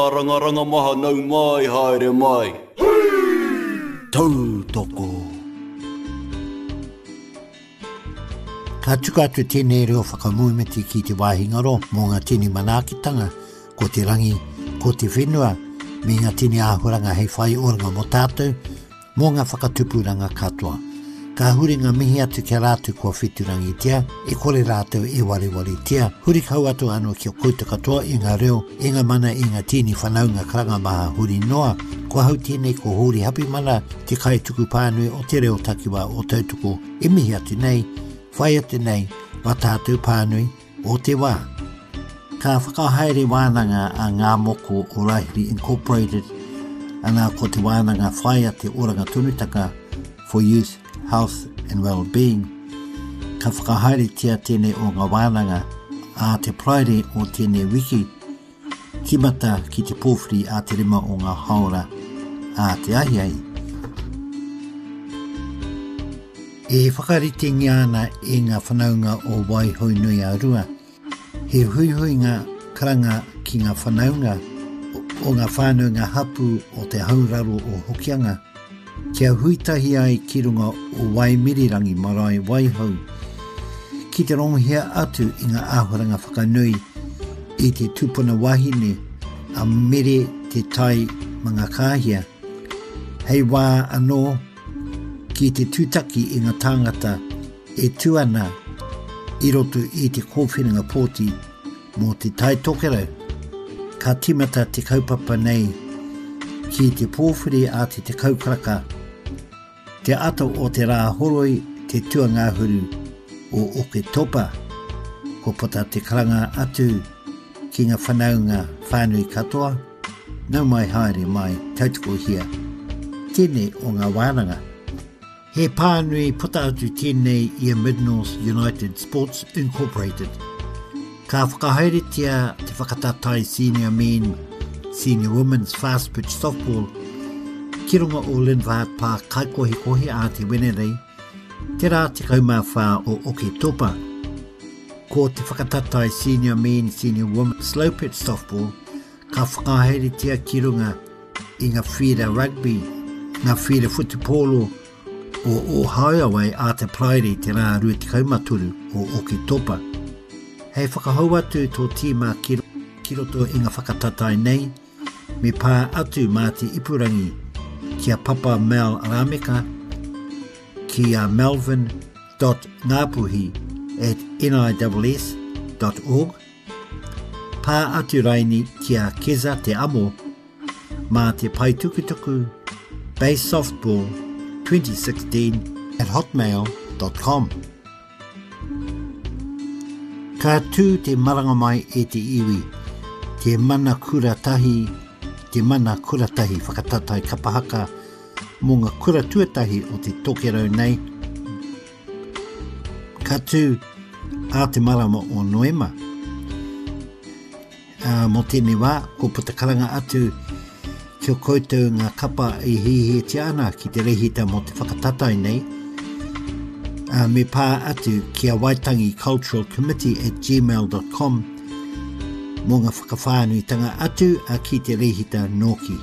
Ranga maha nau mai haere mai. Tau toko. Ka tuka atu tēnei reo whakamuimeti ki te wāhingaro mō ngā tini manakitanga, ko te rangi, ko te whenua, me ngā tini āhuranga hei whai oranga mo tātou, mō ngā whakatupuranga katoa. Ka huri ngā mihi atu kia rātu kua whiturangi tia, e kore rātou e wari tia, huri kau atu anō kia kouta katoa i ngā reo, e ngā mana i ngā tini whanaunga karanga maha huri noa, kua hau tēnei ko huri hapi mana te kai tuku pānui o te reo takiwa o tautuko, e mihi atu nei, whai atu nei, wa tātou pānui o te wā. Ka whakahaere wānanga a ngā moko o Rahiri Incorporated, ana ko te wānanga whai ate oranga tunutaka for youth, health and well-being. Ka whakahaere tia tēnei o ngā wānanga a te praere o tēnei wiki, kimata ki te pōwhiri a te rima o ngā haora a te ahiai. E whakarite ngiana e ngā whanaunga o Waihoi Nui a Rua. He huihuinga karanga ki ngā whanaunga o ngā whānunga hapu o te hauraro o Hokianga. Kia huitahi ai ki runga o Waimirirangi marae Waihoi. Ki te ronghia atu i ngā āhuranga whakanui i te tupuna wahine a mere te tai mga kāhia. Hei wā anō ki te tūtaki i ngā tāngata e tuana i roto i te kōwhiringa pōti mō te tai tokerau. Ka timata te kaupapa nei ki te pōwhiri a te kaukaraka. Te ato o te rā horoi te tua ngāhuru o Oke Topa. Ko pota te karanga atu ki ngā whanaunga whānui katoa. Nau mai haere mai tautoko hia. Tēnei o ngā wānanga. He pānui puta atu tēnei i a Mid-North United Sports Incorporated. Ka whakahaeretia te whakatatai senior men, senior women's fast pitch softball, ki runga o Linvaat Park kaikohi a te Wenerei, te rā te kaumawha o Oke Topa. Ko te whakatatai senior men, senior women's slow pitch softball, ka whakahaeretia ki runga i ngā whira rugby, ngā whira futupolo, o Ohio a te praere te rā rua te kaumaturu o Oke Topa. Hei whakahau atu tō tīma ki roto i ngā whakatatai nei, me pā atu mā te ipurangi kia Papa Mel Arameka, kia melvin.ngapuhi@niss.org, pā atu raini kia Keza te amo, mā te paitukutuku Base Softball 2016@hotmail.com. Ka tū te maranga mai e te iwi, te mana kuratahi whakatatai kapahaka mō ngā kura tuatahi o te tokerau nei. Ka tū a te marama o Noema. Mō tēnei wā, ko putakaranga atu kia koutou ngā kapa i hihi te ana ki te rehita mō te whakatatai nei. Me pā atu kia Waitangi Cultural Committee@gmail.com mō ngā whakawhānuitanga atu a ki te rehita Noki.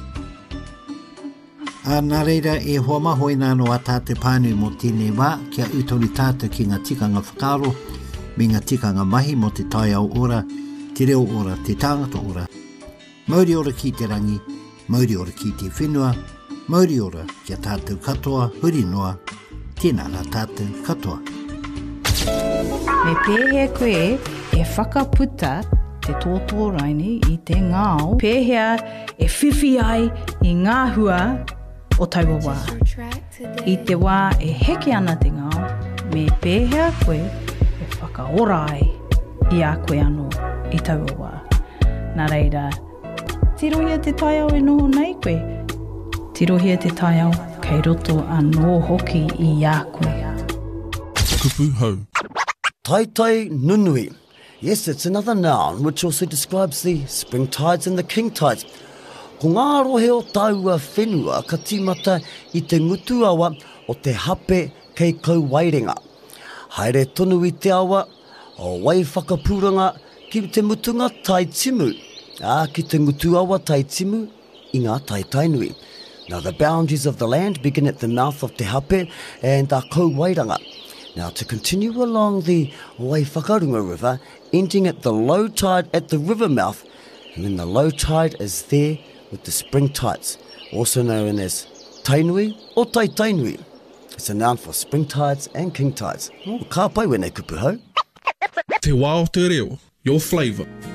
Nā reira e hoa mahoi nāno a tātou pānui mō tēnei wā kia utori tātou ki ngā tikanga whakaro me ngā tikanga mahi mō te tai au ora, te reo ora, te tāngata ora. Mauri ora ki te rangi, mauri ora ki te whenua, mauri ora kia tātou katoa, huri noa, tēnā rā tātou katoa. Me pēhea koe e whakaputa te tōtō raini i te ngāo, pēhea e whiwhi ai i ngā hua o taua wā. I te wā e heke ana te ngāo, me pēhea koe e whakaora ai i a koe anō i taua wā. Nā reira, tirohia te taiao e noho nei koe, tirohia te taiao kei roto anō hoki i a koe. Kupu hau. Tai nunui. Yes, it's another noun which also describes the spring tides and the king tides. Ko ngā rohe o taua whenua ka tīmata i te ngutu awa o te hape kei kau wairenga. Haere tonu i te awa o wai whakapūranga ki te mutunga tai timu. Ki te ngutu awa tai timu i ngā tai tainui. Now the boundaries of the land begin at the mouth of Te Hape and Kauwairanga. Now to continue along the Waiwhakarunga River, ending at the low tide at the river mouth, and then the low tide is there with the spring tides, also known as tainui or tai tainui. It's a noun for spring tides and king tides. Ka pai wene kupu hau. Te wā o te reo, your flavour.